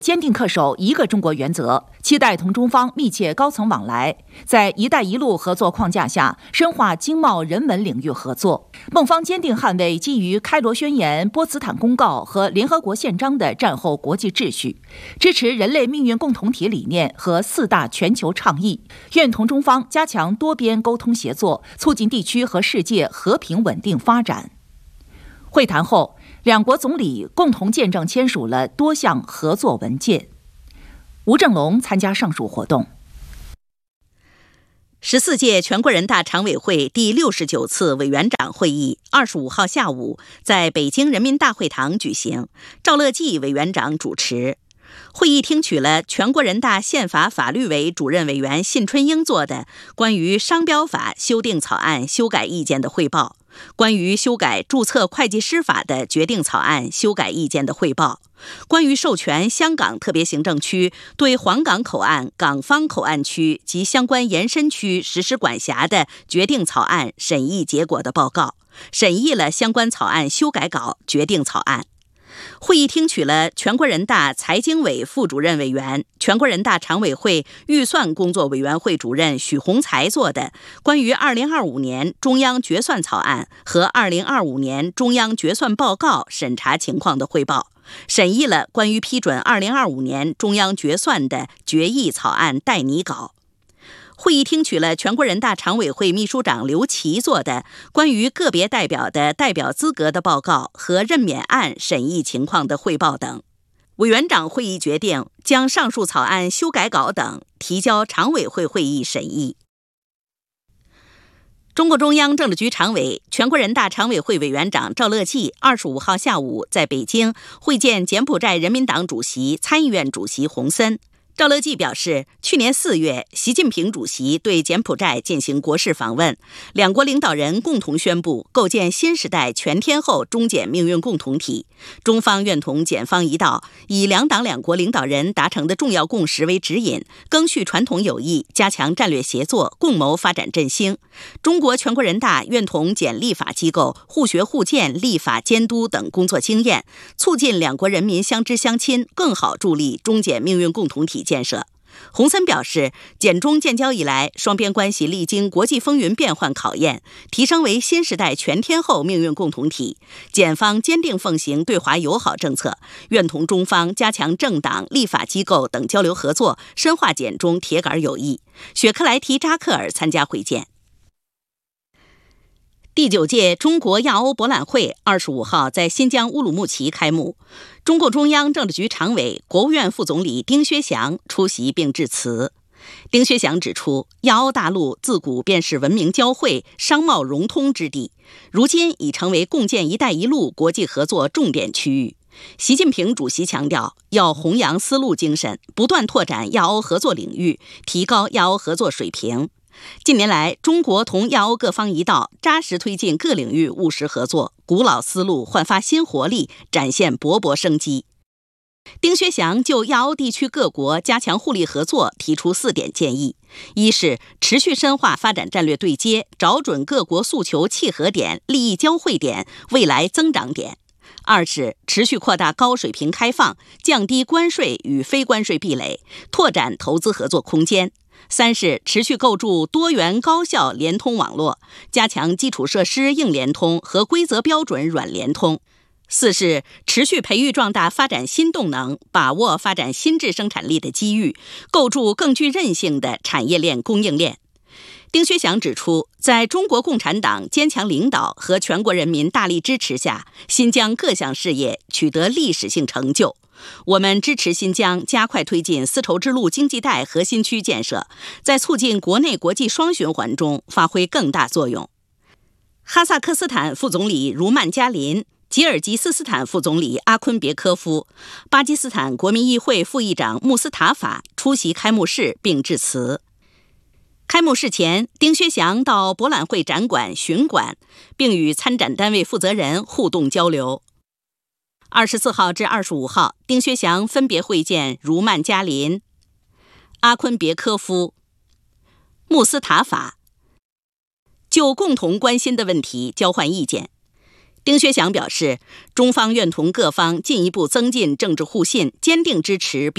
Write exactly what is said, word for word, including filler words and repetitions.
坚定恪守一个中国原则，期待同中方密切高层往来，在“一带一路”合作框架下深化经贸人文领域合作。孟方坚定捍卫基于开罗宣言、波茨坦公告和联合国宪章的战后国际秩序，支持人类命运共同体理念和四大全球倡议，愿同中方加强多边沟通协作，促进地区和世界和平稳定发展。会谈后，两国总理共同见证签署了多项合作文件。吴正龙参加上述活动。 十四届全国人大常委会第六十九次委员长会议二十五号下午在北京人民大会堂举行，赵乐际委员长主持。会议听取了全国人大宪法法律委主任委员信春英作的关于商标法修订草案修改意见的汇报，关于修改注册会计师法的决定草案修改意见的汇报，关于授权香港特别行政区对黄港口岸、港方口岸区及相关延伸区实施管辖的决定草案审议结果的报告，审议了相关草案修改稿、决定草案。会议听取了全国人大财经委副主任委员、全国人大常委会预算工作委员会主任许宏才作的关于二零二五年中央决算草案和二零二五年中央决算报告审查情况的汇报，审议了关于批准二零二五年中央决算的决议草案待拟稿。会议听取了全国人大常委会秘书长刘琦作的关于个别代表的代表资格的报告和任免案审议情况的汇报等。委员长会议决定将上述草案修改稿等提交常委会会议审议。中共中央政治局常委、全国人大常委会委员长赵乐际二十五号下午在北京会见柬埔寨人民党主席、参议院主席洪森。赵乐际表示，去年四月，习近平主席对柬埔寨进行国事访问，两国领导人共同宣布构建新时代全天候中柬命运共同体。中方愿同柬方一道，以两党两国领导人达成的重要共识为指引，赓续传统友谊，加强战略协作，共谋发展振兴。中国全国人大愿同柬立法机构互学互鉴立法监督等工作经验，促进两国人民相知相亲，更好助力中柬命运共同体建设。洪森表示，柬中建交以来，双边关系历经国际风云变幻考验，提升为新时代全天候命运共同体。柬方坚定奉行对华友好政策，愿同中方加强政党、立法机构等交流合作，深化柬中铁杆友谊。雪克莱提扎克尔参加会见。第九届中国亚欧博览会二十五号在新疆乌鲁木齐开幕，中共中央政治局常委、国务院副总理丁薛祥出席并致辞。丁薛祥指出，亚欧大陆自古便是文明交汇、商贸融通之地，如今已成为共建“一带一路”国际合作重点区域。习近平主席强调，要弘扬丝路精神，不断拓展亚欧合作领域，提高亚欧合作水平。近年来，中国同亚欧各方一道，扎实推进各领域务实合作，古老思路焕发新活力，展现勃勃生机。丁薛祥就亚欧地区各国加强互利合作提出四点建议：一是持续深化发展战略对接，找准各国诉求契合点、利益交汇点、未来增长点；二是持续扩大高水平开放，降低关税与非关税壁垒，拓展投资合作空间；三是持续构筑多元高效联通网络，加强基础设施硬联通和规则标准软联通；四是持续培育壮大发展新动能，把握发展新质生产力的机遇，构筑更具韧性的产业链供应链。丁薛祥指出，在中国共产党坚强领导和全国人民大力支持下，新疆各项事业取得历史性成就。我们支持新疆加快推进丝绸之路经济带核心区建设，在促进国内国际双循环中发挥更大作用。哈萨克斯坦副总理如曼加林、吉尔吉斯斯坦副总理阿昆别科夫、巴基斯坦国民议会副议长穆斯塔法出席开幕式并致辞。开幕式前，丁薛祥到博览会展馆巡馆，并与参展单位负责人互动交流。二十四号至二十五号，丁薛祥分别会见如曼加林、阿昆别科夫、穆斯塔法，就共同关心的问题交换意见。丁薛祥表示，中方愿同各方进一步增进政治互信，坚定支持